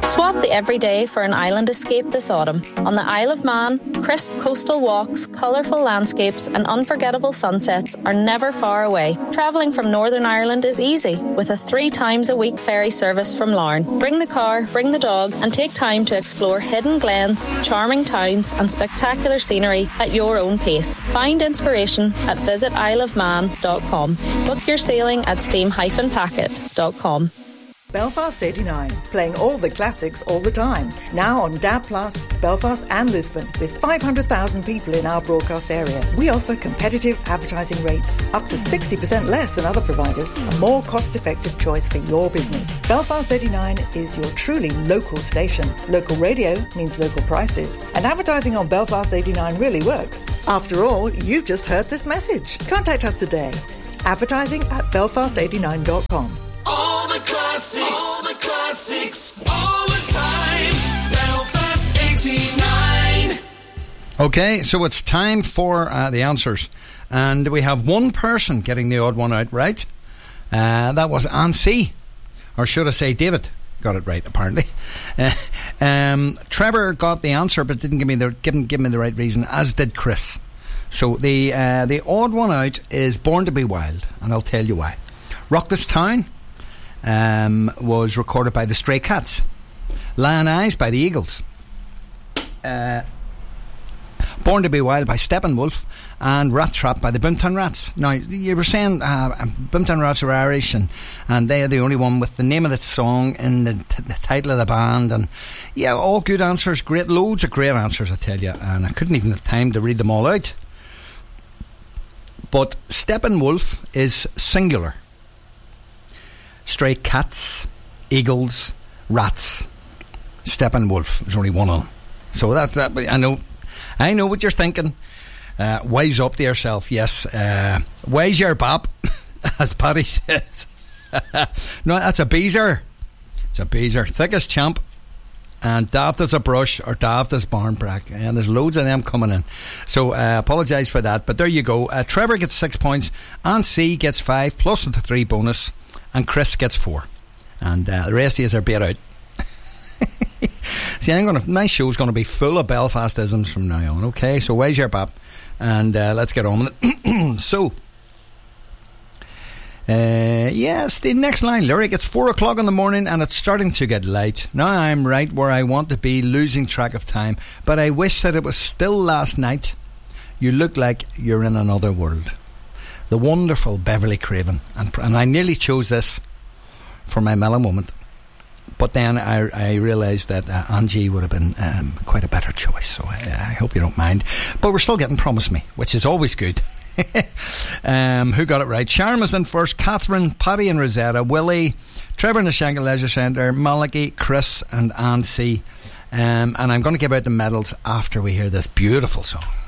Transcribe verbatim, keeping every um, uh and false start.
Swap the everyday for an island escape this autumn. On the Isle of Man, crisp coastal walks, colourful landscapes and unforgettable sunsets are never far away. Travelling from Northern Ireland is easy with a three times a week ferry service from Larne. Bring the car, bring the dog and take time to explore hidden glens, charming towns and spectacular scenery at your own pace. Find inspiration at visit isle of man dot com. Book your sailing at steam dash packet dot com. Belfast eighty-nine, playing all the classics all the time. Now on D A B plus, Belfast and Lisbon, with five hundred thousand people in our broadcast area. We offer competitive advertising rates, up to sixty percent less than other providers, a more cost-effective choice for your business. Belfast eighty-nine is your truly local station. Local radio means local prices, and advertising on Belfast eighty-nine really works. After all, you've just heard this message. Contact us today. Advertising at belfast eighty-nine dot com. All the classics, all the classics, all the time. Belfast eighty-nine. Okay, so it's time for uh, the answers. And we have one person getting the odd one out right. Uh, that was Anne C. Or should I say David got it right, apparently. Uh, um, Trevor got the answer but didn't give me the, didn't give me the right reason, as did Chris. So the, uh, the odd one out is Born to Be Wild, and I'll tell you why. Rock This Town Um, was recorded by the Stray Cats. Lion Eyes by the Eagles. Uh, Born to Be Wild by Steppenwolf, and Rat Trap by the Boomtown Rats. Now, you were saying uh, Boomtown Rats are Irish, and, and they are the only one with the name of the song in the, t- the title of the band. And yeah, all good answers, great, loads of great answers, I tell you. And I couldn't even have time to read them all out. But Steppenwolf is singular. Stray Cats, Eagles, Rats, Steppenwolf. There's only one on. So that's that. I know, I know what you're thinking. Uh, wise up to yourself. Yes, uh, wise your bop, as Paddy says. No, that's a beezer. It's a beezer. Thick as champ, and daft as a brush, or daft as barnbrack. And there's loads of them coming in. So uh, apologise for that. But there you go. Uh, Trevor gets six points, and C gets five plus the three bonus. And Chris gets four. And uh, the rest of you are beat out. See, I'm gonna, my show's going to be full of Belfast-isms from now on, okay? So where's your bap? And uh, let's get on with it. So, uh, yes, the next line, lyric. It's four o'clock in the morning and it's starting to get light. Now I'm right where I want to be, losing track of time. But I wish that it was still last night. You look like you're in another world. The wonderful Beverly Craven, and, and I nearly chose this for my mellow moment, but then I, I realised that uh, Angie would have been um, quite a better choice, so I, I hope you don't mind. But we're still getting Promise Me, which is always good. um, who got it right? Sharon was in first, Catherine, Paddy and Rosetta, Willie, Trevor in the Shankill Leisure Centre, Malachi, Chris and Anne C. Um, and I'm going to give out the medals after we hear this beautiful song.